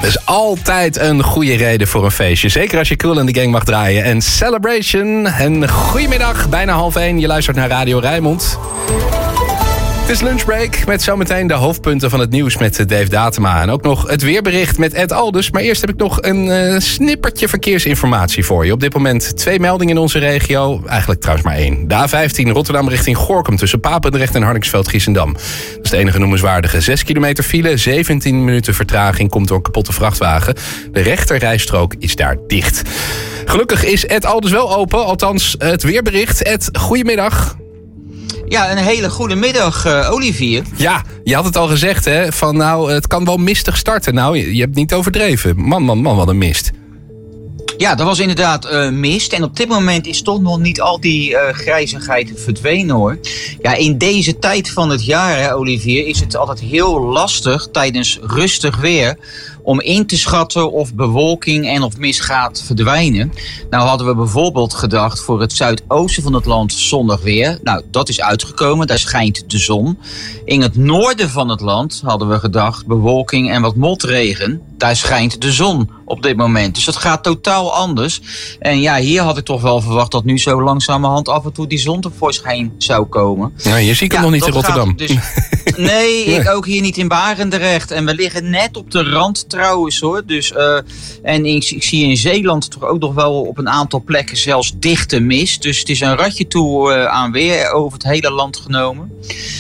Dat is altijd een goede reden voor een feestje. Zeker als je Kool and the Gang mag draaien. En Celebration. En goedemiddag, bijna 12:30. Je luistert naar Radio Rijnmond. Het is lunchbreak met zometeen de hoofdpunten van het nieuws met Dave Datema. En ook nog het weerbericht met Ed Aldus. Maar eerst heb ik nog een snippertje verkeersinformatie voor je. Op dit moment 2 meldingen in onze regio. Eigenlijk trouwens maar 1. De A15 Rotterdam richting Gorinchem tussen Papendrecht en Hardingsveld-Giessendam. Dat is de enige noemenswaardige. 6 kilometer file, 17 minuten vertraging. Komt door een kapotte vrachtwagen. De rechterrijstrook is daar dicht. Gelukkig is Ed Aldus wel open. Althans, het weerbericht. Ed, goedemiddag. Ja, een hele goede middag, Olivier. Ja, je had het al gezegd, hè? Van nou, het kan wel mistig starten. Nou, je hebt niet overdreven. Man, wat een mist. Ja, dat was inderdaad mist. En op dit moment is toch nog niet al die grijzigheid verdwenen, hoor. Ja, in deze tijd van het jaar, hè, Olivier, is het altijd heel lastig tijdens rustig weer om in te schatten of bewolking en of mist gaat verdwijnen. Nou hadden we bijvoorbeeld gedacht voor het zuidoosten van het land zonnig weer. Nou, dat is uitgekomen, daar schijnt de zon. In het noorden van het land hadden we gedacht bewolking en wat motregen. Daar schijnt de zon op dit moment. Dus dat gaat totaal anders. En ja, hier had ik toch wel verwacht dat nu zo langzamerhand af en toe die zon tevoorschijn zou komen. Nou, hier zie ik hem nog niet in Rotterdam. Dus, nee, ik ook hier niet in Barendrecht. En we liggen net op de rand trouwens, hoor. Dus, en ik zie in Zeeland toch ook nog wel op een aantal plekken zelfs dichte mist. Dus het is een ratje toe aan weer over het hele land genomen.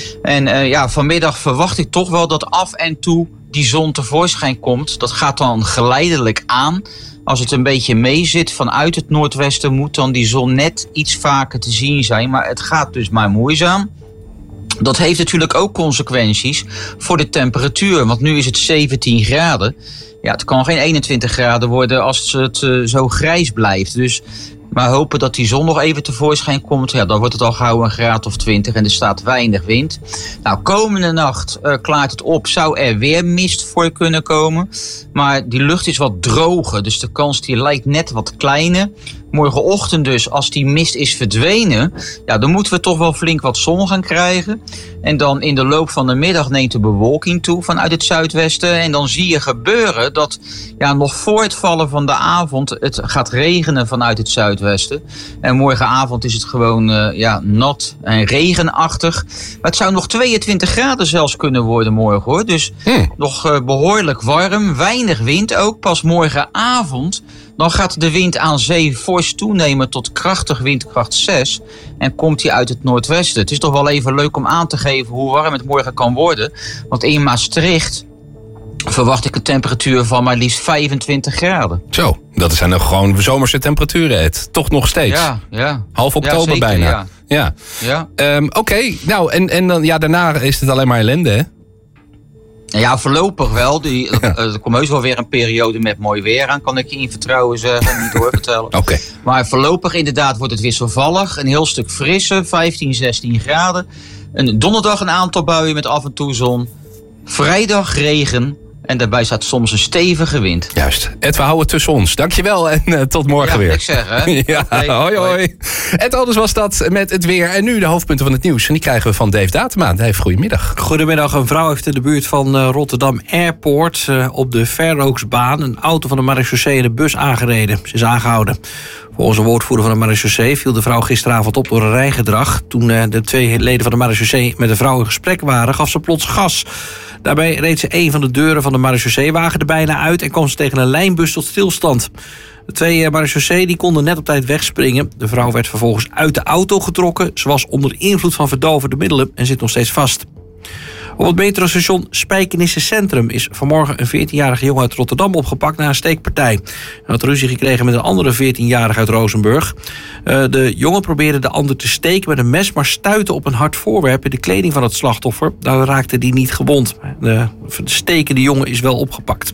En ja, vanmiddag verwacht ik toch wel dat af en toe die zon tevoorschijn komt. Dat gaat dan geleidelijk aan. Als het een beetje meezit vanuit het noordwesten moet dan die zon net iets vaker te zien zijn. Maar het gaat dus maar moeizaam. Dat heeft natuurlijk ook consequenties voor de temperatuur. Want nu is het 17 graden. Ja, het kan geen 21 graden worden als het zo grijs blijft. Dus maar hopen dat die zon nog even tevoorschijn komt. Ja, dan wordt het al gauw een graad of 20 en er staat weinig wind. Nou, komende nacht klaart het op. Zou er weer mist voor kunnen komen. Maar die lucht is wat droger. Dus de kans die lijkt net wat kleiner. Morgenochtend dus, als die mist is verdwenen, ja, dan moeten we toch wel flink wat zon gaan krijgen. En dan in de loop van de middag neemt de bewolking toe vanuit het zuidwesten. En dan zie je gebeuren dat ja, nog voor het vallen van de avond het gaat regenen vanuit het zuidwesten. En morgenavond is het gewoon nat en regenachtig. Maar het zou nog 22 graden zelfs kunnen worden morgen, hoor. Dus nog behoorlijk warm, weinig wind ook. Pas morgenavond dan gaat de wind aan zee fors toenemen tot krachtig windkracht 6. En komt hij uit het noordwesten. Het is toch wel even leuk om aan te geven hoe warm het morgen kan worden. Want in Maastricht verwacht ik een temperatuur van maar liefst 25 graden. Zo, dat zijn nog gewoon zomerse temperaturen, Ed. Toch nog steeds. Ja. Half oktober zeker, bijna. Ja. Oké, nou en dan ja, daarna is het alleen maar ellende, hè? Ja, voorlopig wel. Er komt heus wel weer een periode met mooi weer aan, kan ik je in vertrouwen zeggen, niet doorvertellen. Okay. Maar voorlopig inderdaad wordt het wisselvallig. Een heel stuk frisser, 15, 16 graden. Een donderdag een aantal buien met af en toe zon. Vrijdag regen. En daarbij staat soms een stevige wind. Juist. Ed, we houden het tussen ons. Dankjewel en tot morgen weer. Ja, ik zeg, hè. Ja, okay, hoi. Ed Aldus was dat met het weer. En nu de hoofdpunten van het nieuws. En die krijgen we van Dave Datema. Dave, goedemiddag. Goedemiddag. Een vrouw heeft in de buurt van Rotterdam Airport op de Fair-Oaks-baan een auto van de marechaussee in de bus aangereden. Ze is aangehouden. Volgens een woordvoerder van de marechaussee viel de vrouw gisteravond op door een rijgedrag. Toen de 2 leden van de marechaussee met de vrouw in gesprek waren, gaf ze plots gas. Daarbij reed ze een van de deuren van de marechausseewagen er bijna uit en kwam ze tegen een lijnbus tot stilstand. De 2 marechaussee die konden net op tijd wegspringen. De vrouw werd vervolgens uit de auto getrokken. Ze was onder invloed van verdovende middelen en zit nog steeds vast. Op het metrostation Spijkenisse Centrum is vanmorgen een 14-jarige jongen uit Rotterdam opgepakt na een steekpartij. Hij had ruzie gekregen met een andere 14-jarige uit Rozenburg. De jongen probeerde de ander te steken met een mes, maar stuitte op een hard voorwerp in de kleding van het slachtoffer. Daar raakte die niet gewond. De stekende jongen is wel opgepakt.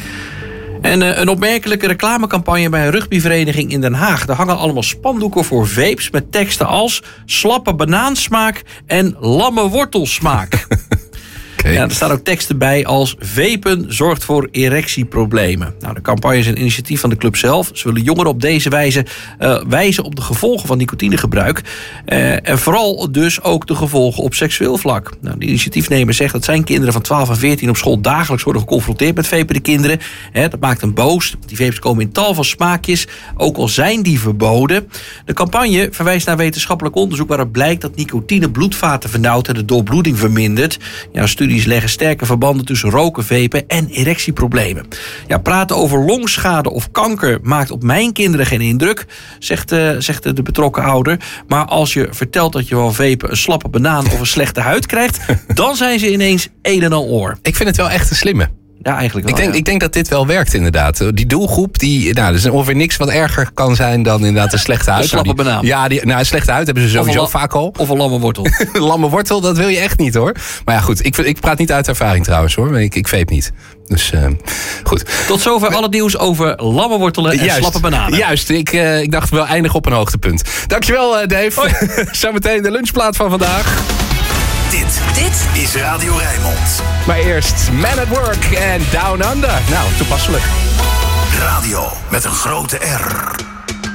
En een opmerkelijke reclamecampagne bij een rugbyvereniging in Den Haag. Daar hangen allemaal spandoeken voor vapes met teksten als slappe banaansmaak en lamme wortelsmaak. Okay. Ja, er staan ook teksten bij als vapen zorgt voor erectieproblemen. Nou, de campagne is een initiatief van de club zelf. Ze willen jongeren op deze wijze wijzen op de gevolgen van nicotinegebruik. En vooral dus ook de gevolgen op seksueel vlak. Nou, de initiatiefnemer zegt dat zijn kinderen van 12 en 14 op school dagelijks worden geconfronteerd met vapende kinderen. Dat maakt hem boos. Die vapes komen in tal van smaakjes, ook al zijn die verboden. De campagne verwijst naar wetenschappelijk onderzoek waaruit blijkt dat nicotine bloedvaten vernauwt en de doorbloeding vermindert. Ja, studies leggen sterke verbanden tussen roken, vapen en erectieproblemen. Ja, praten over longschade of kanker maakt op mijn kinderen geen indruk, zegt de betrokken ouder. Maar als je vertelt dat je wel vapen een slappe banaan of een slechte huid krijgt, dan zijn ze ineens een en al oor. Ik vind het wel echt een slimme. Ja, eigenlijk wel. Ik denk dat dit wel werkt inderdaad. Die doelgroep, er is ongeveer niks wat erger kan zijn dan inderdaad een slechte huid. Een slappe banaan. Ja, een slechte huid hebben ze sowieso vaak al. Of een lamme wortel. Een lamme wortel, dat wil je echt niet hoor. Maar ja goed, ik praat niet uit ervaring trouwens hoor. Ik vape niet. Dus goed. Tot zover alle nieuws over lamme wortelen en slappe bananen. Juist, ik dacht wel eindig op een hoogtepunt. Dankjewel Dave. Zometeen de lunchplaat van vandaag. Dit is Radio Rijnmond. Maar eerst Man at Work en Down Under. Nou, toepasselijk. Radio met een grote R.